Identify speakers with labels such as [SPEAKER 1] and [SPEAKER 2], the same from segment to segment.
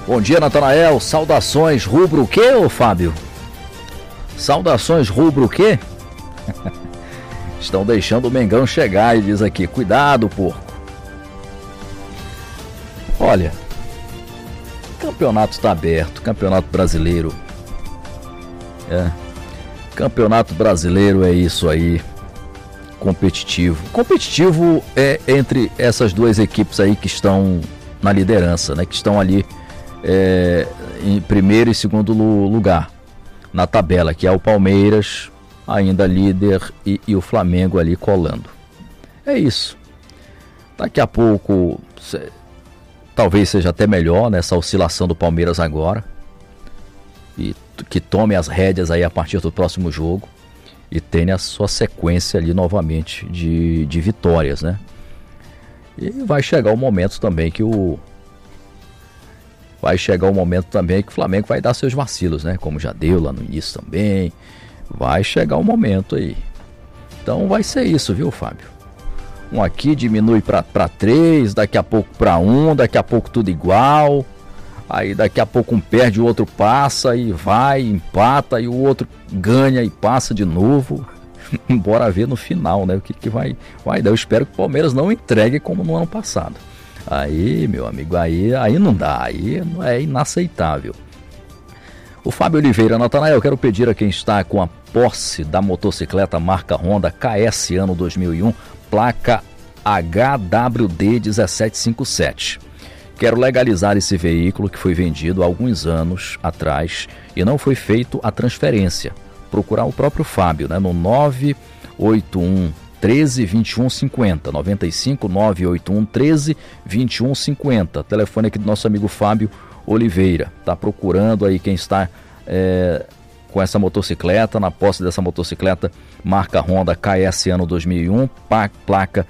[SPEAKER 1] Bom dia, Natanael. Saudações rubro o quê, ô Fábio? Saudações rubro o quê? Estão deixando o Mengão chegar e diz aqui, cuidado, porco. Olha, o campeonato está aberto, campeonato brasileiro. Campeonato brasileiro é isso aí, competitivo. Competitivo é entre essas duas equipes aí que estão na liderança, né? Que estão ali em primeiro e segundo lugar na tabela, que é o Palmeiras, ainda líder, e o Flamengo ali colando. É isso. Daqui a pouco, talvez seja até melhor nessa oscilação do Palmeiras agora, e que tome as rédeas aí a partir do próximo jogo e tenha a sua sequência ali novamente de vitórias, né? E vai chegar o momento também que o Flamengo vai dar seus vacilos, né? Como já deu lá no início também. Vai chegar o momento aí. Então vai ser isso, viu, Fábio? Um aqui diminui para 3, daqui a pouco para 1, daqui a pouco tudo igual. Aí daqui a pouco um perde, o outro passa e vai, empata, e o outro ganha e passa de novo. Bora ver no final, né? O que vai dar. Eu espero que o Palmeiras não entregue como no ano passado. Aí, meu amigo, aí não dá, aí é inaceitável. O Fábio Oliveira, Natanael, quero pedir a quem está com a posse da motocicleta marca Honda KS ano 2001, placa HWD 1757. Quero legalizar esse veículo que foi vendido há alguns anos atrás e não foi feito a transferência. Procurar o próprio Fábio, né, no 981 13 21 50, 95 981 13 21 50. Telefone aqui do nosso amigo Fábio Oliveira. Tá procurando aí quem está com essa motocicleta, na posse dessa motocicleta marca Honda KS ano 2001, placa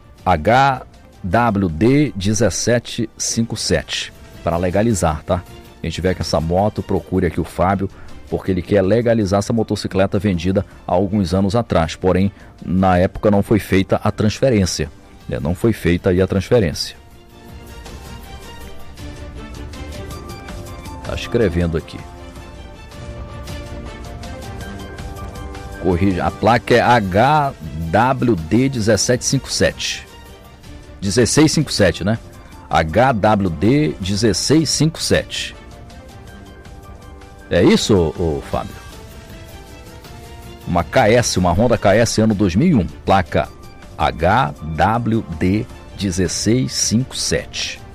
[SPEAKER 1] HWD 1757, para legalizar, tá? Quem tiver com essa moto, procure aqui o Fábio, porque ele quer legalizar essa motocicleta vendida há alguns anos atrás, porém na época não foi feita a transferência, né? Não foi feita aí a transferência. Tá escrevendo aqui. Corrija, a placa é HWD 1757. 1657, né? HWD 1657. É isso, ô Fábio? Uma KS, uma Honda KS ano 2001, placa HWD 1657.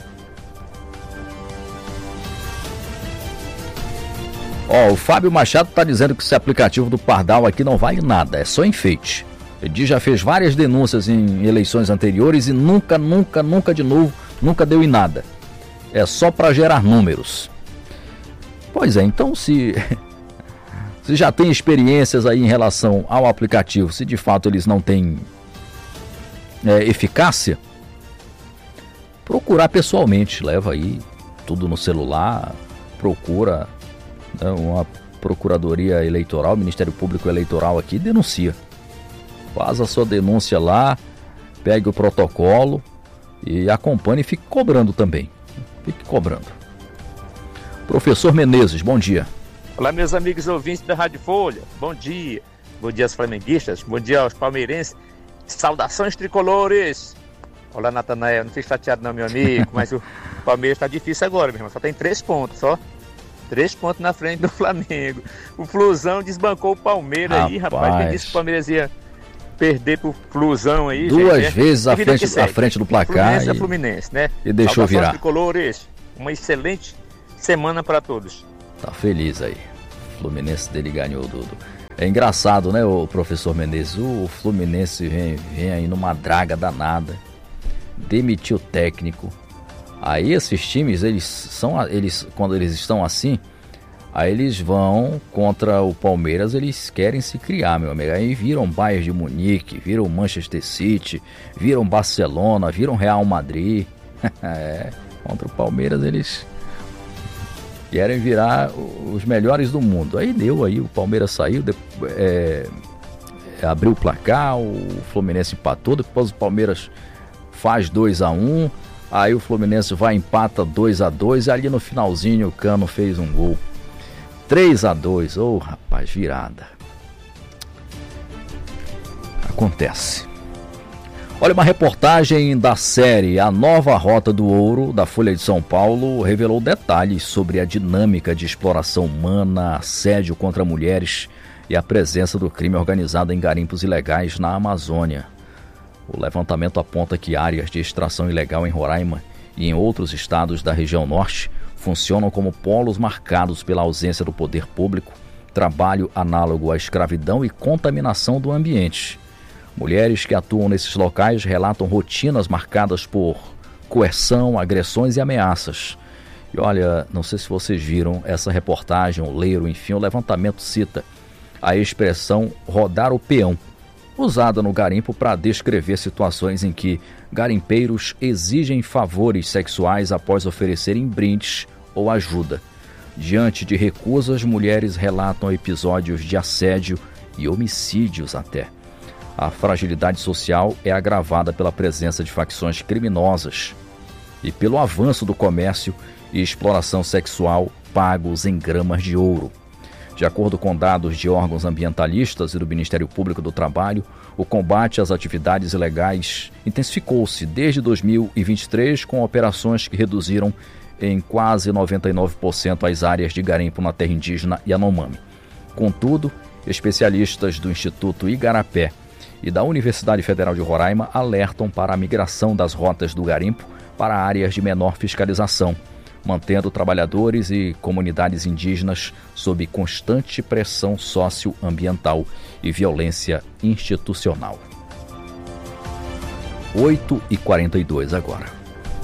[SPEAKER 1] Ó, o Fábio Machado tá dizendo que esse aplicativo do Pardal aqui não vale nada, é só enfeite. Ele já fez várias denúncias em eleições anteriores e nunca de novo, nunca deu em nada. É só para gerar números. Pois é, então se já tem experiências aí em relação ao aplicativo, se de fato eles não têm eficácia, procurar pessoalmente, leva aí tudo no celular, procura uma procuradoria eleitoral, Ministério Público Eleitoral aqui, denuncia. Faz a sua denúncia lá, pegue o protocolo e acompanhe e fique cobrando também. Fique cobrando. Professor Menezes, bom dia.
[SPEAKER 2] Olá, meus amigos ouvintes da Rádio Folha. Bom dia. Bom dia aos flamenguistas, bom dia aos palmeirenses. Saudações tricolores. Olá, Natanael, não fique chateado não, meu amigo, mas o Palmeiras está difícil agora, meu irmão. Só tem 3 pontos, só. 3 pontos na frente do Flamengo. O Flusão desbancou o Palmeiras aí, rapaz. Quem disse que o Palmeiras ia perder pro Flusão aí?
[SPEAKER 1] Duas vezes à frente do placar.
[SPEAKER 2] Fluminense, né?
[SPEAKER 1] E deixou virar.
[SPEAKER 2] Tricolores, uma excelente semana para todos.
[SPEAKER 1] Tá feliz aí. O Fluminense dele ganhou tudo. É engraçado, né, o professor Menezes? O Fluminense vem aí numa draga danada. Demitiu o técnico. Aí esses times, quando eles estão assim, aí eles vão contra o Palmeiras, eles querem se criar, meu amigo. Aí viram Bayern de Munique, viram Manchester City, viram Barcelona, viram Real Madrid. Contra o Palmeiras eles querem virar os melhores do mundo. Aí deu, aí o Palmeiras saiu, abriu o placar, o Fluminense empatou, depois o Palmeiras faz 2-1, Aí o Fluminense vai, empata 2-2 e ali no finalzinho o Cano fez um gol. 3-2, ô rapaz, virada. Acontece. Olha, uma reportagem da série A Nova Rota do Ouro, da Folha de São Paulo, revelou detalhes sobre a dinâmica de exploração humana, assédio contra mulheres e a presença do crime organizado em garimpos ilegais na Amazônia. O levantamento aponta que áreas de extração ilegal em Roraima e em outros estados da região norte funcionam como polos marcados pela ausência do poder público, trabalho análogo à escravidão e contaminação do ambiente. Mulheres que atuam nesses locais relatam rotinas marcadas por coerção, agressões e ameaças. E olha, não sei se vocês viram essa reportagem, ou leram, enfim, o levantamento cita a expressão rodar o peão, usada no garimpo para descrever situações em que garimpeiros exigem favores sexuais após oferecerem brindes ou ajuda. Diante de recusas, mulheres relatam episódios de assédio e homicídios até. A fragilidade social é agravada pela presença de facções criminosas e pelo avanço do comércio e exploração sexual pagos em gramas de ouro. De acordo com dados de órgãos ambientalistas e do Ministério Público do Trabalho, o combate às atividades ilegais intensificou-se desde 2023, com operações que reduziram em quase 99% as áreas de garimpo na terra indígena Yanomami. Contudo, especialistas do Instituto Igarapé e da Universidade Federal de Roraima alertam para a migração das rotas do garimpo para áreas de menor fiscalização, mantendo trabalhadores e comunidades indígenas sob constante pressão socioambiental e violência institucional. 8h42 agora.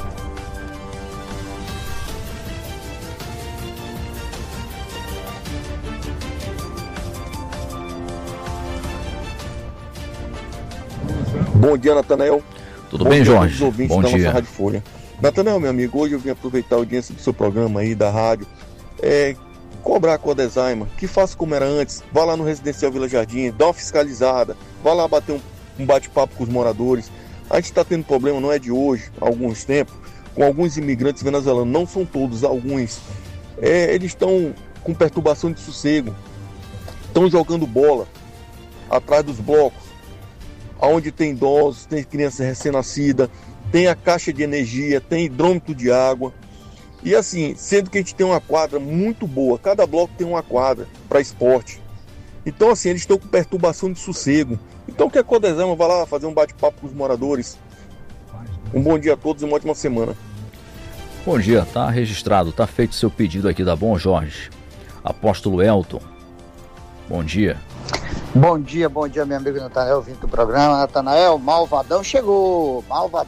[SPEAKER 3] Bom dia, Natanael.
[SPEAKER 1] Tudo bem, Jorge?
[SPEAKER 3] Bom dia. Rádio Folha. Natanael, meu amigo, hoje eu vim aproveitar a audiência do seu programa aí, da rádio, cobrar com a Alzheimer, que faça como era antes, vá lá no Residencial Vila Jardim, dá uma fiscalizada, vá lá bater um bate-papo com os moradores. A gente está tendo problema, não é de hoje, há alguns tempos, com alguns imigrantes venezuelanos, não são todos, alguns. Eles estão com perturbação de sossego, estão jogando bola atrás dos blocos, onde tem idosos, tem criança recém-nascida, tem a caixa de energia, tem hidrômetro de água. E assim, sendo que a gente tem uma quadra muito boa, cada bloco tem uma quadra para esporte. Então assim, eles estão com perturbação de sossego. Então que a Codesama vá lá fazer um bate-papo com os moradores. Um bom dia a todos e uma ótima semana.
[SPEAKER 1] Bom dia, tá registrado, tá feito seu pedido aqui, tá bom, Jorge? Apóstolo Elton, bom dia.
[SPEAKER 4] Bom dia, meu amigo Natanael, vindo do programa. Natanael, malvadão chegou.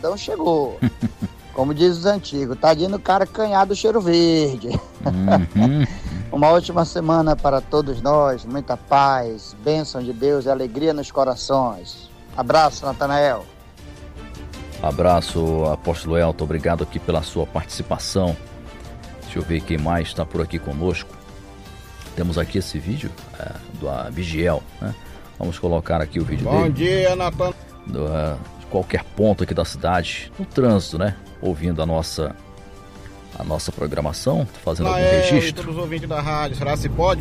[SPEAKER 4] Como diz os antigos, tadinho do cara canhado do cheiro verde. Uma ótima semana para todos nós, muita paz, bênção de Deus e alegria nos corações. Abraço, Natanael.
[SPEAKER 1] Abraço, Apóstolo Elton, obrigado aqui pela sua participação. Deixa eu ver quem mais está por aqui conosco. Temos aqui esse vídeo do Vigiel, né? Vamos colocar aqui o vídeo dele.
[SPEAKER 5] Bom dia, Natan.
[SPEAKER 1] De qualquer ponto aqui da cidade, no trânsito, né? Ouvindo a nossa programação, fazendo algum registro.
[SPEAKER 5] Todos os ouvintes da rádio, será que se pode?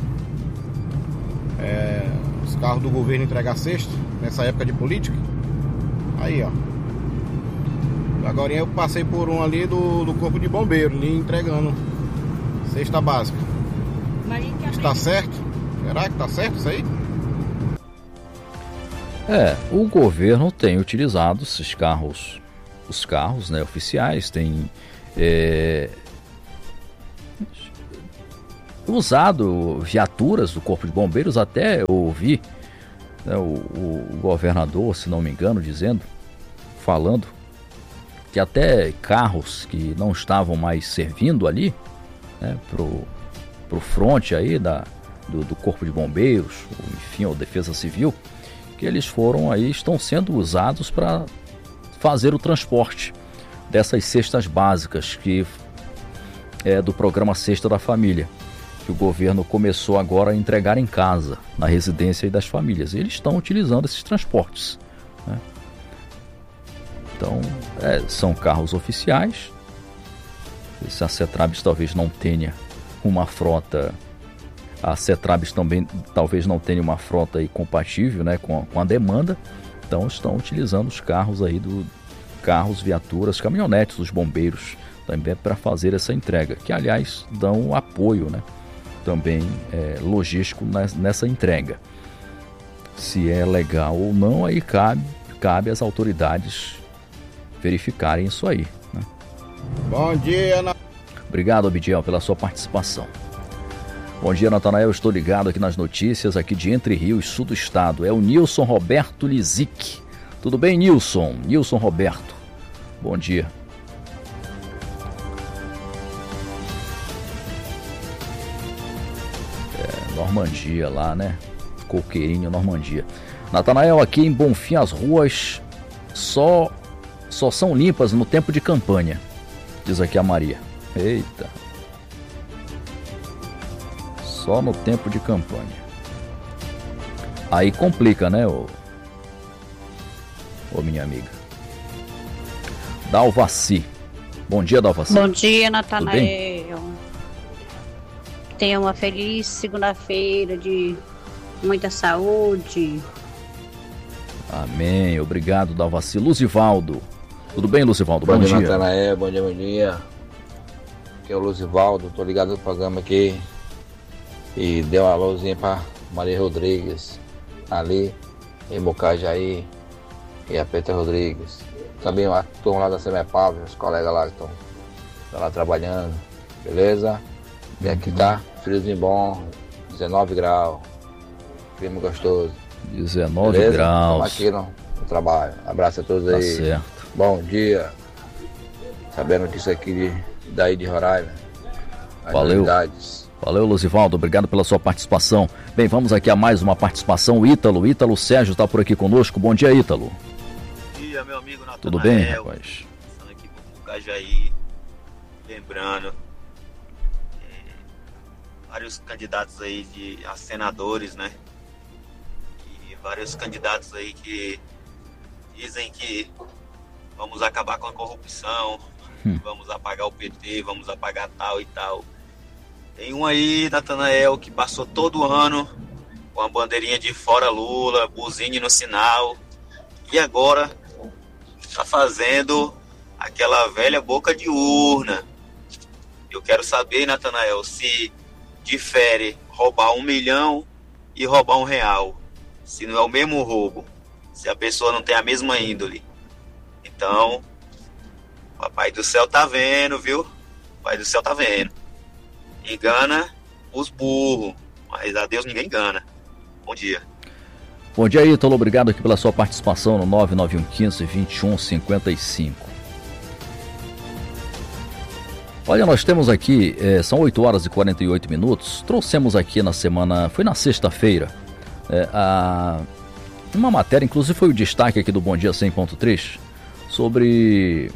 [SPEAKER 5] Os carros do governo entregar cesta nessa época de política? Aí, ó. Agora eu passei por um ali do Corpo de Bombeiro, ali entregando cesta básica. Está certo? Será que está certo isso aí?
[SPEAKER 1] O governo tem utilizado esses carros, os carros, né, oficiais, tem usado viaturas do Corpo de Bombeiros. Até eu ouvi, né, o governador, se não me engano, falando que até carros que não estavam mais servindo ali, né, pro fronte aí do Corpo de Bombeiros, enfim, ou Defesa Civil, que eles estão sendo usados para fazer o transporte dessas cestas básicas que é do programa Cesta da Família, que o governo começou agora a entregar em casa, na residência das famílias. E eles estão utilizando esses transportes, né? Então, são carros oficiais. Se a Cetrabs talvez não tenha uma frota, a Cetrabs também talvez não tenha uma frota aí compatível, né, com a demanda. Então estão utilizando os carros aí carros, viaturas, caminhonetes dos bombeiros também para fazer essa entrega, que aliás dão apoio, né, também logístico nessa entrega. Se é legal ou não, aí cabe às autoridades verificarem isso aí, né?
[SPEAKER 5] Bom dia,
[SPEAKER 1] Obrigado, Abidiel, pela sua participação. Bom dia, Natanael. Estou ligado aqui nas notícias aqui de Entre Rios, sul do estado. É o Nilson Roberto Lizic. Tudo bem, Nilson? Nilson Roberto. Bom dia. Normandia lá, né? Coqueirinho, Normandia. Natanael, aqui em Bonfim as ruas só são limpas no tempo de campanha, diz aqui a Maria. Eita. Só no tempo de campanha. Aí complica, né, ô minha amiga. Dalvaci. Bom dia, Dalvaci.
[SPEAKER 6] Bom dia, Natanael. Tenha uma feliz segunda-feira de muita saúde.
[SPEAKER 1] Amém. Obrigado, Dalvaci. Luzivaldo. Tudo bem, Luzivaldo? Bom dia.
[SPEAKER 7] Natanael. Bom dia. Aqui é o Luzivaldo. Tô ligado no programa aqui. E deu uma alôzinha pra Maria Rodrigues. Ali, em Bocajaí. E a Petra Rodrigues. Também a turma lá da Semepal, os colegas lá que estão lá trabalhando. Beleza? E aqui tá friozinho bom. 19 graus. Clima gostoso.
[SPEAKER 1] 19
[SPEAKER 7] beleza?
[SPEAKER 1] graus.
[SPEAKER 7] Estamos aqui no trabalho. Abraço a todos aí.
[SPEAKER 1] Tá certo.
[SPEAKER 7] Bom dia. Sabendo disso aqui daí de Roraima.
[SPEAKER 1] Valeu. Valeu, Luzivaldo. Obrigado pela sua participação. Bem, vamos aqui a mais uma participação. Ítalo Sérgio está por aqui conosco. Bom dia, Ítalo.
[SPEAKER 8] Bom dia, meu amigo Natanael.
[SPEAKER 1] Tudo bem, rapaz?
[SPEAKER 8] Passando aqui por Bocajaí. Lembrando vários candidatos aí a senadores, né? E vários candidatos aí que dizem que vamos acabar com a corrupção, vamos apagar o PT, vamos apagar tal e tal. Tem um aí, Natanael, que passou todo ano com a bandeirinha de fora Lula, buzine no sinal, e agora está fazendo aquela velha boca de urna. Eu quero saber, Natanael, se difere roubar 1 milhão e roubar R$1, se não é o mesmo roubo, se a pessoa não tem a mesma índole. Então, o Papai do Céu tá vendo, viu? O Papai do Céu tá vendo. Engana os burros, mas a Deus ninguém engana. Bom dia.
[SPEAKER 1] Bom dia, Ítalo. Obrigado aqui pela sua participação no 99115-2155. Olha, nós temos aqui, são 8 horas e 48 minutos. Trouxemos aqui na semana, foi na sexta-feira, uma matéria, inclusive foi o destaque aqui do Bom Dia 100.3, sobre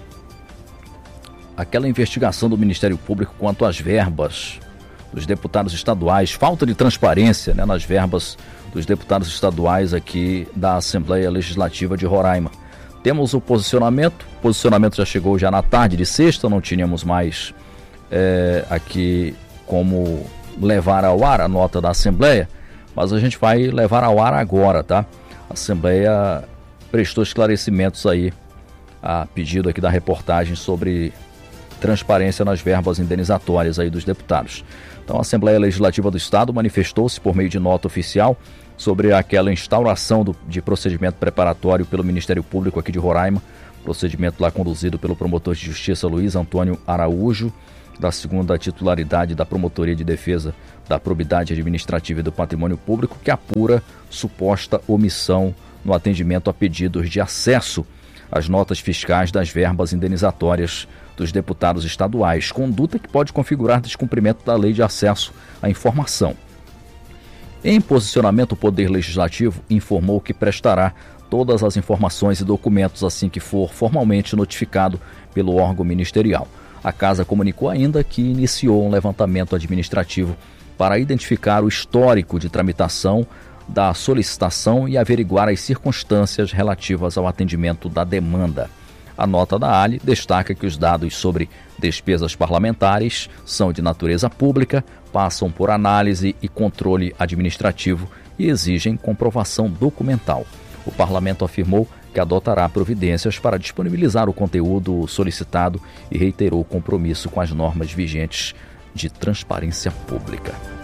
[SPEAKER 1] aquela investigação do Ministério Público quanto às verbas dos deputados estaduais, falta de transparência, né, nas verbas dos deputados estaduais aqui da Assembleia Legislativa de Roraima. Temos o posicionamento já chegou já na tarde de sexta, não tínhamos mais aqui como levar ao ar a nota da Assembleia, mas a gente vai levar ao ar agora, tá? A Assembleia prestou esclarecimentos aí a pedido aqui da reportagem sobre transparência nas verbas indenizatórias aí dos deputados. Então a Assembleia Legislativa do Estado manifestou-se por meio de nota oficial sobre aquela instauração de procedimento preparatório pelo Ministério Público aqui de Roraima, procedimento lá conduzido pelo promotor de Justiça Luiz Antônio Araújo, da 2ª titularidade da Promotoria de Defesa da Probidade Administrativa e do Patrimônio Público, que apura suposta omissão no atendimento a pedidos de acesso às notas fiscais das verbas indenizatórias dos deputados estaduais, conduta que pode configurar descumprimento da Lei de Acesso à Informação. Em posicionamento, o Poder Legislativo informou que prestará todas as informações e documentos assim que for formalmente notificado pelo órgão ministerial. A Casa comunicou ainda que iniciou um levantamento administrativo para identificar o histórico de tramitação da solicitação e averiguar as circunstâncias relativas ao atendimento da demanda. A nota da ALI destaca que os dados sobre despesas parlamentares são de natureza pública, passam por análise e controle administrativo e exigem comprovação documental. O parlamento afirmou que adotará providências para disponibilizar o conteúdo solicitado e reiterou o compromisso com as normas vigentes de transparência pública.